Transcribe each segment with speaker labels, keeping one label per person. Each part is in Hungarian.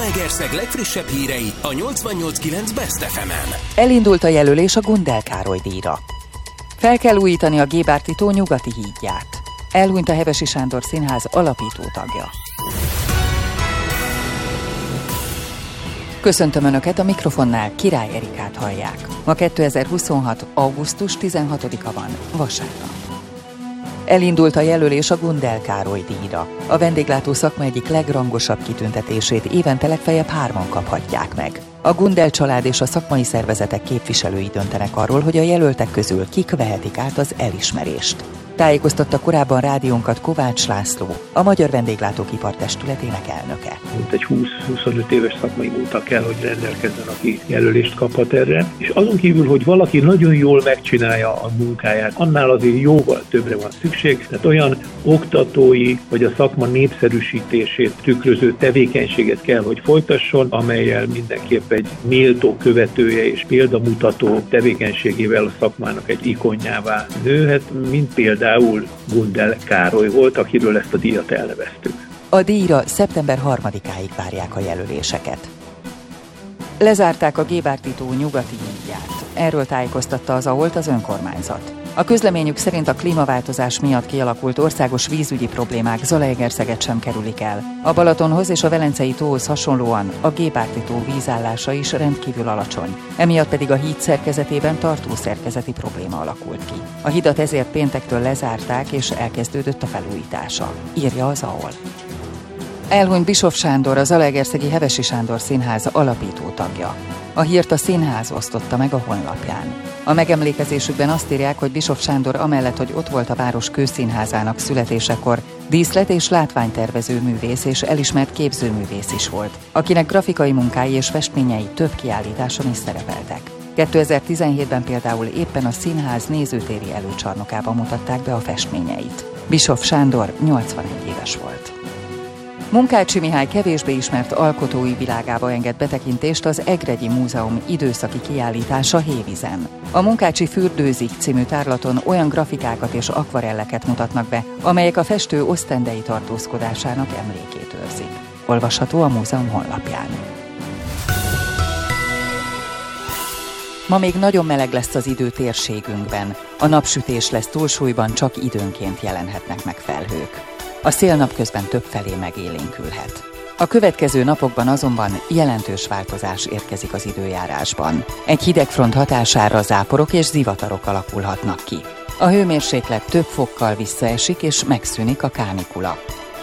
Speaker 1: Zalaegerszeg legfrissebb hírei a 88.9 Best FM-en.
Speaker 2: Elindult a jelölés a Gundel Károly díjra. Fel kell újítani a Gébárti tó nyugati hídját. Elhunyt a Hevesi Sándor Színház alapító tagja. Köszöntöm Önöket, a mikrofonnál Király Erikát hallják. Ma 2026. augusztus 16-a van, vasárnap. Elindult a jelölés a Gundel Károly díjra. A vendéglátó szakma egyik legrangosabb kitüntetését évente legfeljebb 3-an kaphatják meg. A Gundel család és a szakmai szervezetek képviselői döntenek arról, hogy a jelöltek közül kik vehetik át az elismerést. Tájékoztatta korábban rádiónkat Kovács László, a Magyar Vendéglátók Ipartestületének elnöke.
Speaker 3: Egy 20-25 éves szakmai múlta kell, hogy rendelkezzen, aki jelölést kaphat erre. És azon kívül, hogy valaki nagyon jól megcsinálja a munkáját, annál azért jóval többre van szükség. Tehát olyan oktatói, vagy a szakma népszerűsítését tükröző tevékenységet kell, hogy folytasson, amellyel mindenképp egy méltó követője és példamutató tevékenységével a szakmának egy ikonjává nőhet, mint például Gundel Károly volt, akiről ezt a díjat elneveztük.
Speaker 2: A díjra szeptember 3-áig várják a jelöléseket. Lezárták a Gébárti tó nyugati hídját. Erről tájékoztatta az AOLT az önkormányzat. A közleményük szerint a klímaváltozás miatt kialakult országos vízügyi problémák Zalaegerszeget sem kerülik el. A Balatonhoz és a Velencei tóhoz hasonlóan a Gébárti tó vízállása is rendkívül alacsony. Emiatt pedig a híd szerkezetében tartószerkezeti probléma alakult ki. A hidat ezért péntektől lezárták és elkezdődött a felújítása, írja az AOL. Elhunyt Bischoff Sándor, a zalaegerszegi Hevesi Sándor Színház alapító tagja. A hírt a színház osztotta meg a honlapján. A megemlékezésükben azt írják, hogy Bischoff Sándor amellett, hogy ott volt a város kőszínházának születésekor, díszlet- és látványtervező művész és elismert képzőművész is volt, akinek grafikai munkái és festményei több kiállításon is szerepeltek. 2017-ben például éppen a színház nézőtéri előcsarnokában mutatták be a festményeit. Bischoff Sándor 81 éves volt. Munkácsi Mihály kevésbé ismert alkotói világába enged betekintést az Egregyi Múzeum időszaki kiállítása Hévízen. A Munkácsi fürdőzik című tárlaton olyan grafikákat és akvarelleket mutatnak be, amelyek a festő osztendei tartózkodásának emlékét őrzik. Olvasható a múzeum honlapján. Ma még nagyon meleg lesz az idő térségünkben. A napsütés lesz túlsúlyban, csak időnként jelenhetnek meg felhők. A szél napközben többfelé megélénkülhet. A következő napokban azonban jelentős változás érkezik az időjárásban. Egy hidegfront hatására záporok és zivatarok alakulhatnak ki. A hőmérséklet több fokkal visszaesik és megszűnik a kánikula.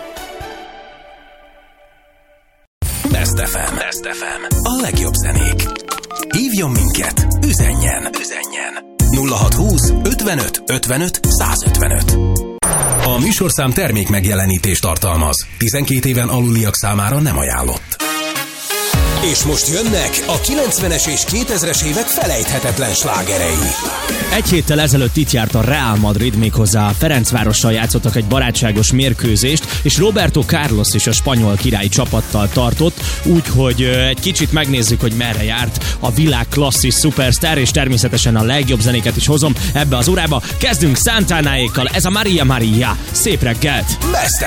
Speaker 1: Best FM. Best FM. A legjobb zenék. Hívjon minket, üzenjen. 0620 55 55 155. A műsorszám termék megjelenítést tartalmaz. 12 éven aluliak számára nem ajánlott. És most jönnek a 90-es és 2000-es évek felejthetetlen slágerei.
Speaker 4: Egy héttel ezelőtt itt járt a Real Madrid, méghozzá a Ferencvárossal játszottak egy barátságos mérkőzést, és Roberto Carlos is a spanyol királyi csapattal tartott, úgyhogy egy kicsit megnézzük, hogy merre járt a világ klasszis szupersztár, és természetesen a legjobb zenéket is hozom ebbe az órába. Kezdünk Santanáékkal, ez a Maria Maria. Szép reggelt!
Speaker 1: Best